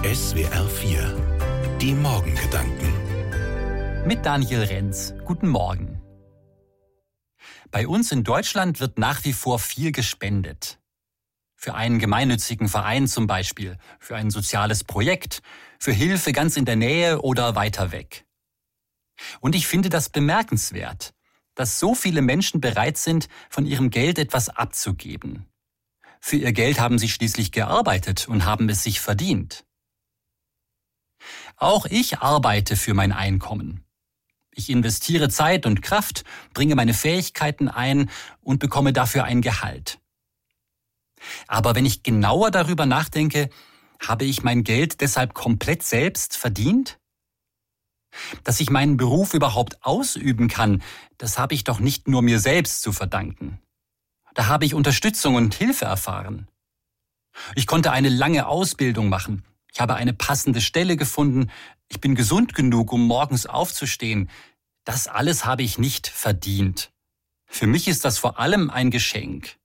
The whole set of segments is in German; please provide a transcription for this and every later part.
SWR 4, die Morgengedanken. Mit Daniel Renz. Guten Morgen. Bei uns in Deutschland wird nach wie vor viel gespendet. Für einen gemeinnützigen Verein zum Beispiel, für ein soziales Projekt, für Hilfe ganz in der Nähe oder weiter weg. Und ich finde das bemerkenswert, dass so viele Menschen bereit sind, von ihrem Geld etwas abzugeben. Für ihr Geld haben sie schließlich gearbeitet und haben es sich verdient. Auch ich arbeite für mein Einkommen. Ich investiere Zeit und Kraft, bringe meine Fähigkeiten ein und bekomme dafür ein Gehalt. Aber wenn ich genauer darüber nachdenke, habe ich mein Geld deshalb komplett selbst verdient? Dass ich meinen Beruf überhaupt ausüben kann, das habe ich doch nicht nur mir selbst zu verdanken. Da habe ich Unterstützung und Hilfe erfahren. Ich konnte eine lange Ausbildung machen. Ich habe eine passende Stelle gefunden. Ich bin gesund genug, um morgens aufzustehen. Das alles habe ich nicht verdient. Für mich ist das vor allem ein Geschenk.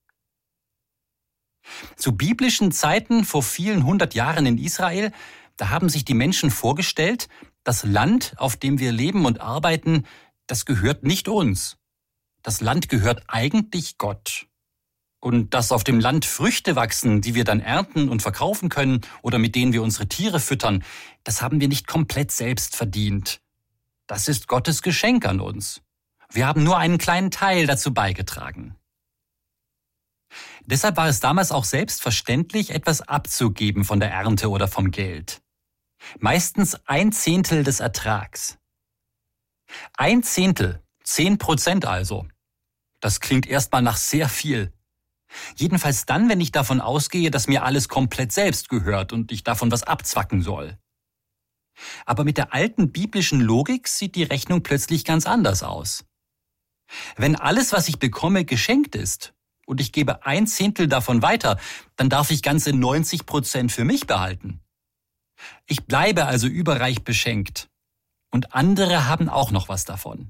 Zu biblischen Zeiten vor vielen 100 Jahren in Israel, da haben sich die Menschen vorgestellt, das Land, auf dem wir leben und arbeiten, das gehört nicht uns. Das Land gehört eigentlich Gott. Und dass auf dem Land Früchte wachsen, die wir dann ernten und verkaufen können oder mit denen wir unsere Tiere füttern, das haben wir nicht komplett selbst verdient. Das ist Gottes Geschenk an uns. Wir haben nur einen kleinen Teil dazu beigetragen. Deshalb war es damals auch selbstverständlich, etwas abzugeben von der Ernte oder vom Geld. Meistens 1/10 des Ertrags. 1/10, 10% also. Das klingt erstmal nach sehr viel. Jedenfalls dann, wenn ich davon ausgehe, dass mir alles komplett selbst gehört und ich davon was abzwacken soll. Aber mit der alten biblischen Logik sieht die Rechnung plötzlich ganz anders aus. Wenn alles, was ich bekomme, geschenkt ist und ich gebe 1/10 davon weiter, dann darf ich ganze 90% für mich behalten. Ich bleibe also überreich beschenkt und andere haben auch noch was davon.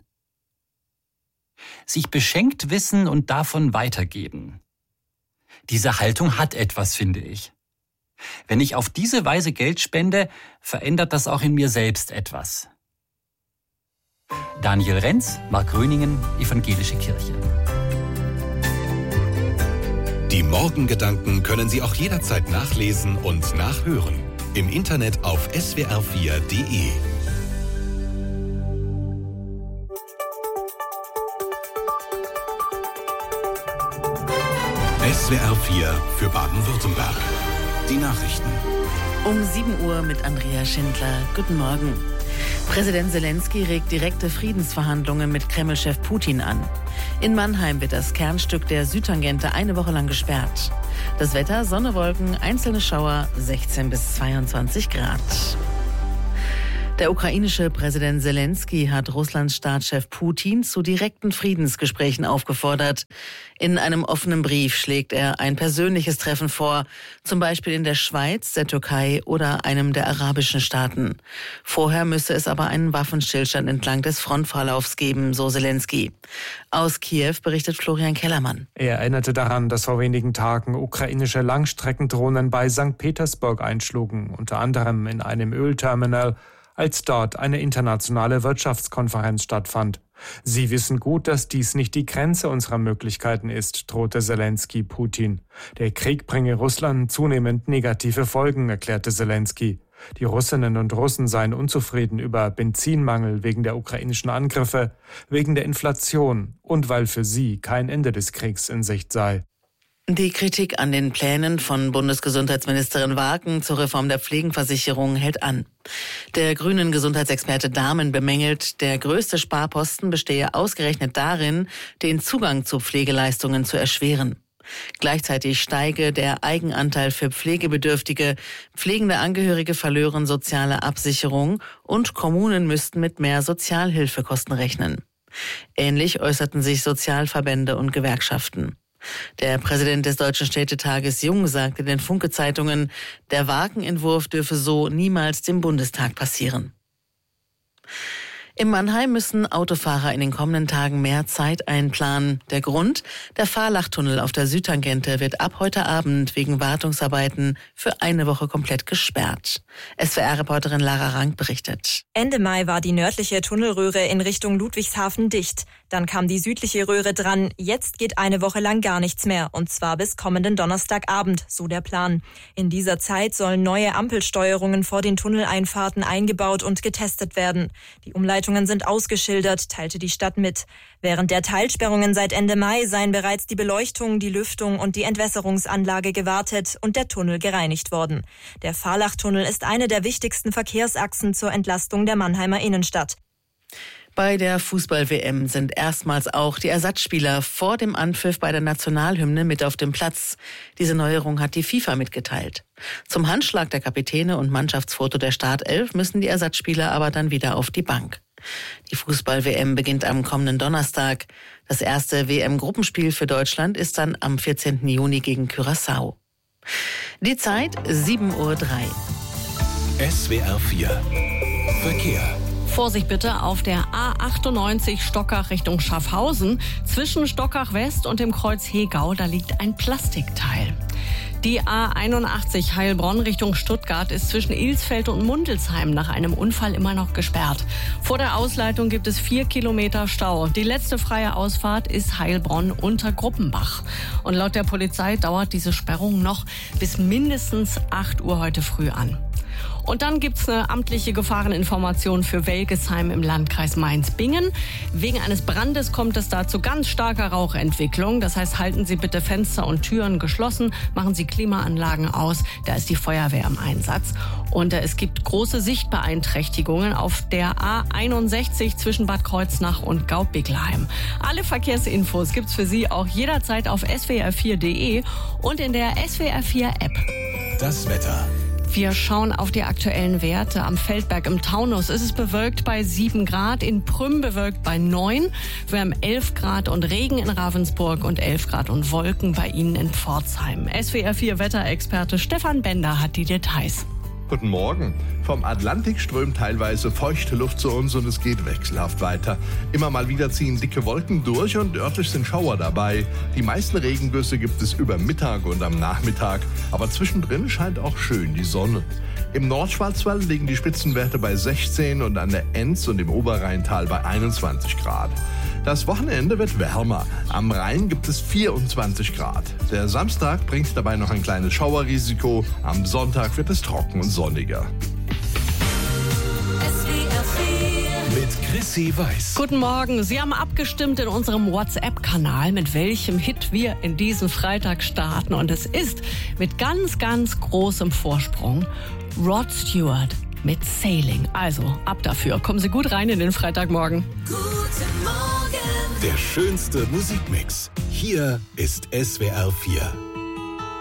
Sich beschenkt wissen und davon weitergeben. Diese Haltung hat etwas, finde ich. Wenn ich auf diese Weise Geld spende, verändert das auch in mir selbst etwas. Daniel Renz, Mark Gröningen, Evangelische Kirche. Die Morgengedanken können Sie auch jederzeit nachlesen und nachhören. Im Internet auf swr4.de. SWR 4 für Baden-Württemberg. Die Nachrichten. Um 7 Uhr mit Andrea Schindler. Guten Morgen. Präsident Zelensky regt direkte Friedensverhandlungen mit Kreml-Chef Putin an. In Mannheim wird das Kernstück der Südtangente eine Woche lang gesperrt. Das Wetter, Sonne, Wolken, einzelne Schauer, 16 bis 22 Grad. Der ukrainische Präsident Zelensky hat Russlands Staatschef Putin zu direkten Friedensgesprächen aufgefordert. In einem offenen Brief schlägt er ein persönliches Treffen vor, zum Beispiel in der Schweiz, der Türkei oder einem der arabischen Staaten. Vorher müsse es aber einen Waffenstillstand entlang des Frontverlaufs geben, so Zelensky. Aus Kiew berichtet Florian Kellermann. Er erinnerte daran, dass vor wenigen Tagen ukrainische Langstreckendrohnen bei St. Petersburg einschlugen, unter anderem in einem Ölterminal, als dort eine internationale Wirtschaftskonferenz stattfand. Sie wissen gut, dass dies nicht die Grenze unserer Möglichkeiten ist, drohte Zelensky Putin. Der Krieg bringe Russland zunehmend negative Folgen, erklärte Zelensky. Die Russinnen und Russen seien unzufrieden über Benzinmangel wegen der ukrainischen Angriffe, wegen der Inflation und weil für sie kein Ende des Kriegs in Sicht sei. Die Kritik an den Plänen von Bundesgesundheitsministerin Wagen zur Reform der Pflegenversicherung hält an. Der grünen Gesundheitsexperte Dahmen bemängelt, der größte Sparposten bestehe ausgerechnet darin, den Zugang zu Pflegeleistungen zu erschweren. Gleichzeitig steige der Eigenanteil für Pflegebedürftige, pflegende Angehörige verlören soziale Absicherung und Kommunen müssten mit mehr Sozialhilfekosten rechnen. Ähnlich äußerten sich Sozialverbände und Gewerkschaften. Der Präsident des Deutschen Städtetages Jung sagte den Funke-Zeitungen, der Wagen-Entwurf dürfe so niemals dem Bundestag passieren. In Mannheim müssen Autofahrer in den kommenden Tagen mehr Zeit einplanen. Der Grund? Der Fahrlachtunnel auf der Südtangente wird ab heute Abend wegen Wartungsarbeiten für eine Woche komplett gesperrt. SWR-Reporterin Lara Rank berichtet. Ende Mai war die nördliche Tunnelröhre in Richtung Ludwigshafen dicht. Dann kam die südliche Röhre dran. Jetzt geht eine Woche lang gar nichts mehr. Und zwar bis kommenden Donnerstagabend, so der Plan. In dieser Zeit sollen neue Ampelsteuerungen vor den Tunneleinfahrten eingebaut und getestet werden. Die Umleitungen sind ausgeschildert, teilte die Stadt mit. Während der Teilsperrungen seit Ende Mai seien bereits die Beleuchtung, die Lüftung und die Entwässerungsanlage gewartet und der Tunnel gereinigt worden. Der Fahrlachtunnel ist eine der wichtigsten Verkehrsachsen zur Entlastung der Mannheimer Innenstadt. Bei der Fußball-WM sind erstmals auch die Ersatzspieler vor dem Anpfiff bei der Nationalhymne mit auf dem Platz. Diese Neuerung hat die FIFA mitgeteilt. Zum Handschlag der Kapitäne und Mannschaftsfoto der Startelf müssen die Ersatzspieler aber dann wieder auf die Bank. Die Fußball-WM beginnt am kommenden Donnerstag. Das erste WM-Gruppenspiel für Deutschland ist dann am 14. Juni gegen Curaçao. Die Zeit 7:03 Uhr. SWR 4 Verkehr. Vorsicht bitte auf der A98 Stockach Richtung Schaffhausen. Zwischen Stockach West und dem Kreuz Hegau, da liegt ein Plastikteil. Die A81 Heilbronn Richtung Stuttgart ist zwischen Ilsfeld und Mundelsheim nach einem Unfall immer noch gesperrt. Vor der Ausleitung gibt es 4 Kilometer Stau. Die letzte freie Ausfahrt ist Heilbronn unter Gruppenbach. Und laut der Polizei dauert diese Sperrung noch bis mindestens 8 Uhr heute früh an. Und dann gibt's eine amtliche Gefahreninformation für Welgesheim im Landkreis Mainz-Bingen. Wegen eines Brandes kommt es da zu ganz starker Rauchentwicklung. Das heißt, halten Sie bitte Fenster und Türen geschlossen, machen Sie Klimaanlagen aus. Da ist die Feuerwehr im Einsatz. Und es gibt große Sichtbeeinträchtigungen auf der A61 zwischen Bad Kreuznach und Gaubigleim. Alle Verkehrsinfos gibt's für Sie auch jederzeit auf swr4.de und in der SWR4-App. Das Wetter. Wir schauen auf die aktuellen Werte. Am Feldberg im Taunus ist es bewölkt bei 7 Grad, in Prüm bewölkt bei 9. Wir haben 11 Grad und Regen in Ravensburg und 11 Grad und Wolken bei Ihnen in Pforzheim. SWR4 Wetterexperte Stefan Bender hat die Details. Guten Morgen. Vom Atlantik strömt teilweise feuchte Luft zu uns und es geht wechselhaft weiter. Immer mal wieder ziehen dicke Wolken durch und örtlich sind Schauer dabei. Die meisten Regengüsse gibt es über Mittag und am Nachmittag, aber zwischendrin scheint auch schön die Sonne. Im Nordschwarzwald liegen die Spitzenwerte bei 16 und an der Enz und im Oberrheintal bei 21 Grad. Das Wochenende wird wärmer. Am Rhein gibt es 24 Grad. Der Samstag bringt dabei noch ein kleines Schauerrisiko. Am Sonntag wird es trocken und sonniger. Mit Chrissy Weiß. Guten Morgen. Sie haben abgestimmt in unserem WhatsApp-Kanal, mit welchem Hit wir in diesen Freitag starten. Und es ist mit ganz, ganz großem Vorsprung Rod Stewart mit Sailing. Also ab dafür. Kommen Sie gut rein in den Freitagmorgen. Der schönste Musikmix. Hier ist SWR 4.